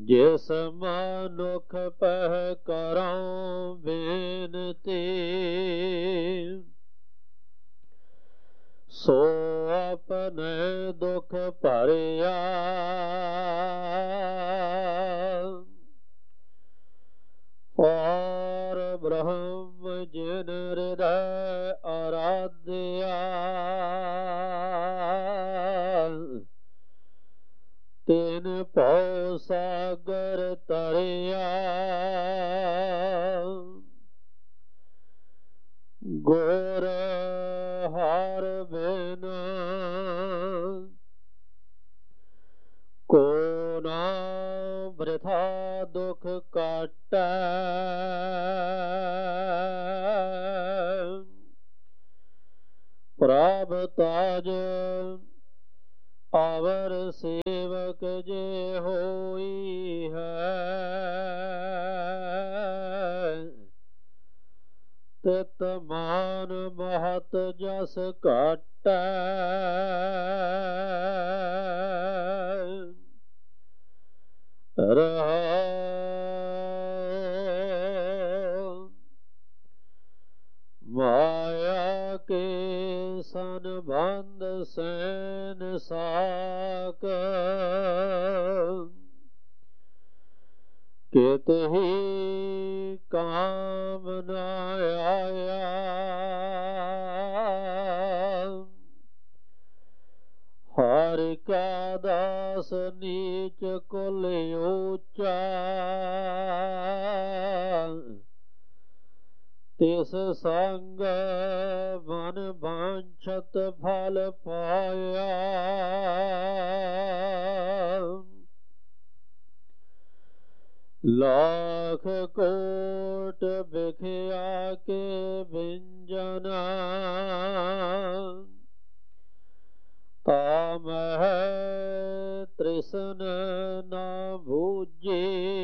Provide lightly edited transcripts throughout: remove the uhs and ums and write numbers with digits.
ਜਿਸ ਮਨੁਖ ਪਹਿ ਕਰਾਂ ਬੇਨਤੀ ਸੋ ਆਪਣੇ ਦੁਖ ਭਰਿਆ ਔਰ ਬ੍ਰਹਮ ਜਿਨ ਹਿਰਦੈ ਆਰਾਧਿਆ ਤਿਨ ਭਉ ਸਾਗਰ ਤਰਿਆ ਗੁਰ ਹਰਿ ਬਿਨ ਕੋ ਨਾ ਬ੍ਰਿਥਾ ਦੁਖ ਕਾਟੈ ਪ੍ਰਭ ਤਾਜ ਆਵਰ ਸੇਵਕ ਜੇ ਹੋਈ ਹੈ ਤਿਤ ਮਾਨ ਮਹਤ ਜਸ ਘਾਟੈ ਮਾਇਆ ਕੇ ਸੰਬੰਧ ਸੈਨ ਸਾਕ ਕਿਤਹਿ ਕਾਮ ਨ ਆਇਆ ਹਰਿ ਕਾ ਦਾਸ ਨੀਚ ਕੁਲ ਊਚਾ ਤਿਸ ਸੰਗ ਮਨ ਵਾਂਛਤ ਫਲ ਪਾਇਆ ਲਾਖ ਕੋਟ ਬਿਖਿਆ ਕੇ ਬਿੰਜਨਾ ਤਾ ਮਹਿ ਤ੍ਰਿਸਨ ਨਾ ਬੂਝੇ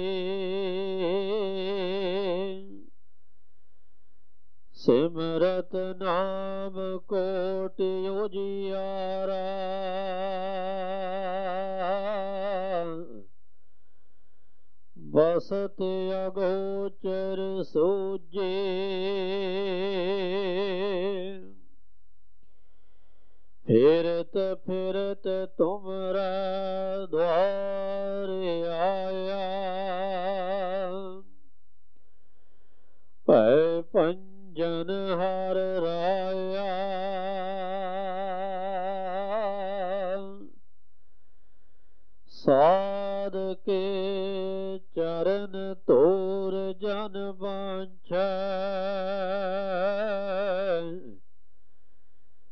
ਸਿਮਰਤ ਨਾਮ ਕੋਟਿ ਉਜਿਆਰਾ ਬਸਤ ਅਗੋਚਰ ਸੂਝੇ ਫਿਰਤ ਫਿਰਤ ਤੁਮਰਾ ਦੁਆਰ ਆਇਆ ਭੈ ਭੰਜਨ ਹਰਿ ਰਾਇਆ ਸਾਧ ਕੇ ਚਰਨ ਤੋਰ ਜਨ ਵਾਂਛੈ